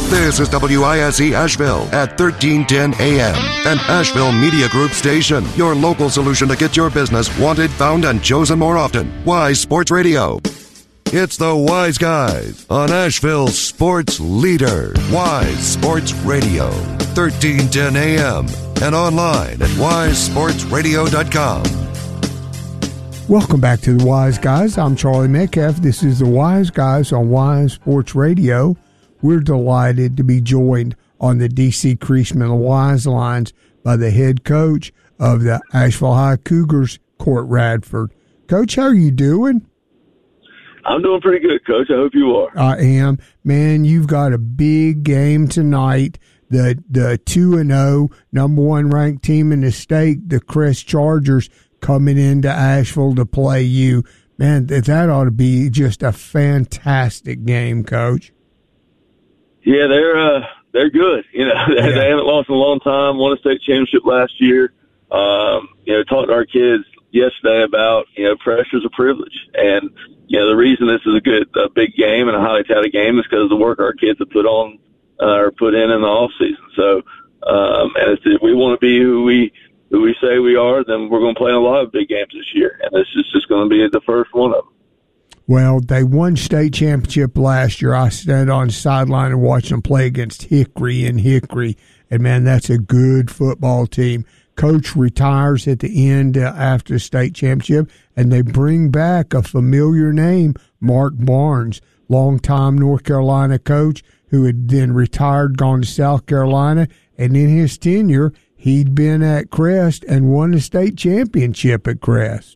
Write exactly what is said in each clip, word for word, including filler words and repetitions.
This is W I S E Asheville at thirteen ten A M, an Asheville Media Group station, your local solution to get your business wanted, found, and chosen more often. Wise Sports Radio. It's the Wise Guys on Asheville's sports leader, Wise Sports Radio, thirteen ten A M, and online at wise sports radio dot com. Welcome back to the Wise Guys. I'm Charlie Metcalf. This is the Wise Guys on Wise Sports Radio. We're delighted to be joined on the D C Creasman Wise lines by the head coach of the Asheville High Cougars, Court Radford. Coach, how are you doing? I'm doing pretty good, Coach. I hope you are. I am. Man, you've got a big game tonight. The the two and oh number one ranked team in the state, the Crest Chargers, coming into Asheville to play you. Man, that, that ought to be just a fantastic game, Coach. Yeah, they're uh, they're good. You know, they, Yeah. they haven't lost in a long time. Won a state championship last year. Um, you know, talked to our kids yesterday about you know pressure's a privilege, and you know the reason this is a good, a big game and a highly touted game is because of the work our kids have put on uh, or put in in the off season. So, um, and if we want to be who we who we say we are, then we're going to play in a lot of big games this year, and this is just going to be the first one of them. Well, they won state championship last year. I stood on the sideline and watched them play against Hickory in Hickory, and, man, that's a good football team. Coach retires at the end uh, after the state championship, and they bring back a familiar name, Mark Barnes, longtime North Carolina coach who had then retired, gone to South Carolina, and in his tenure, he'd been at Crest and won the state championship at Crest.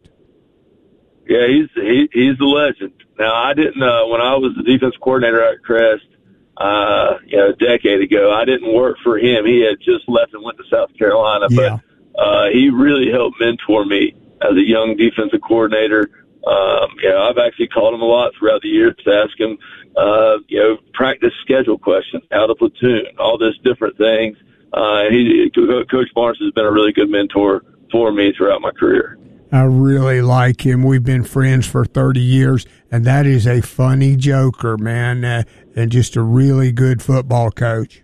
Yeah, he's he, he's the legend. Now, I didn't uh, when I was the defense coordinator at Crest, uh, you know, a decade ago. I didn't work for him. He had just left and went to South Carolina, Yeah. but uh, he really helped mentor me as a young defensive coordinator. Um, you know, I've actually called him a lot throughout the years to ask him, uh, you know, practice schedule questions, how to platoon, all these different things. Uh, and he, Coach Barnes has been a really good mentor for me throughout my career. I really like him. We've been friends for thirty years, and that is a funny joker, man, uh, and just a really good football coach.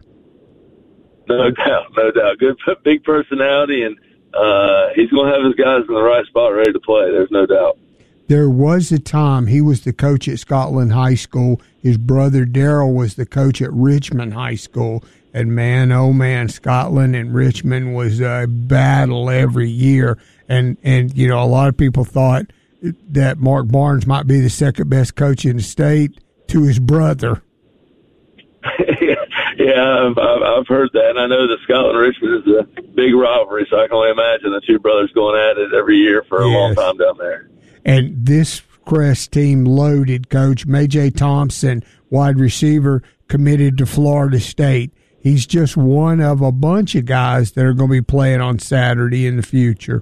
No doubt, no doubt. Good, big personality, and uh, he's going to have his guys in the right spot ready to play. There's no doubt. There was a time he was the coach at Scotland High School. His brother Darrell was the coach at Richmond High School. And, man, oh, man, Scotland and Richmond was a battle every year. And, and you know, a lot of people thought that Mark Barnes might be the second best coach in the state to his brother. yeah, I've, I've heard that. And I know that Scotland and Richmond is a big rivalry, so I can only imagine the two brothers going at it every year for a Yes. long time down there. And this Crest team loaded, Coach. Majay Thompson, wide receiver, committed to Florida State. He's just one of a bunch of guys that are going to be playing on Saturday in the future.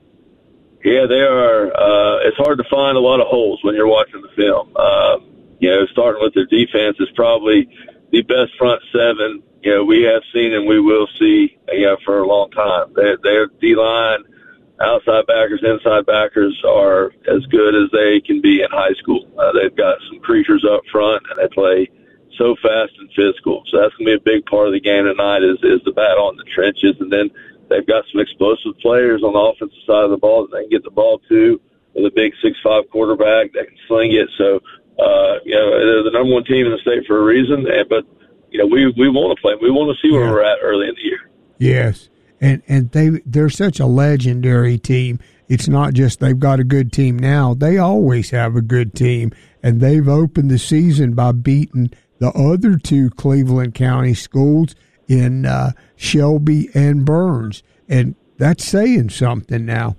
Yeah, they are. Uh, it's hard to find a lot of holes when you're watching the film. Uh, you know, starting with their defense is probably the best front seven, you know, we have seen and we will see, you know, for a long time. Their, their D-line, outside backers, inside backers are as good as they can be in high school. Uh, they've got some creatures up front, and they play so fast and physical. So that's going to be a big part of the game tonight is, is the battle in the trenches. And then they've got some explosive players on the offensive side of the ball that they can get the ball to with a big six five quarterback that can sling it. So, uh, you know, they're the number one team in the state for a reason. And, but, you know, we, we want to play. We want to see where Yeah. we're at early in the year. Yes. And and they they're such a legendary team. It's not just they've got a good team now. They always have a good team. And they've opened the season by beating the other two Cleveland County schools in uh, Shelby and Burns. And that's saying something now.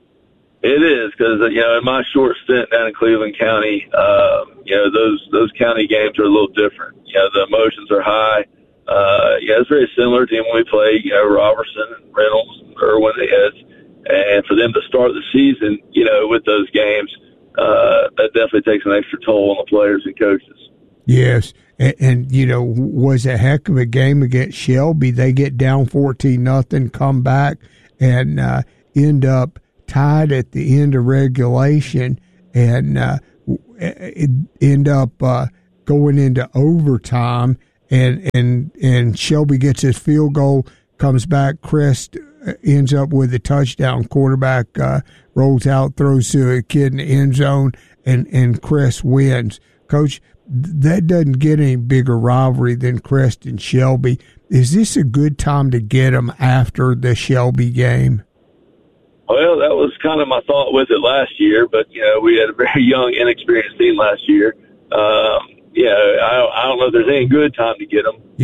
It is, because, you know, in my short stint down in Cleveland County, uh, you know, those those county games are a little different. You know, the emotions are high. Uh, yeah, it's very similar to when we play, you know, Robertson and Reynolds and Irwin heads. And for them to start the season, you know, with those games, uh, that definitely takes an extra toll on the players and coaches. Yes. And, and, you know, was a heck of a game against Shelby. They get down fourteen nothing, come back, and uh, end up tied at the end of regulation, and uh, end up uh, going into overtime. and and and Shelby gets his field goal, comes back, Crest ends up with a touchdown. Quarterback uh, rolls out, throws to a kid in the end zone, and and Crest wins. Coach, that doesn't get any bigger rivalry than Crest and Shelby. Is this a good time to get them after the Shelby game? Well, that was kind of my thought with it last year, but, you know, we had a very young, inexperienced team last year. Um, yeah, I, I don't know if there's any good time to get them.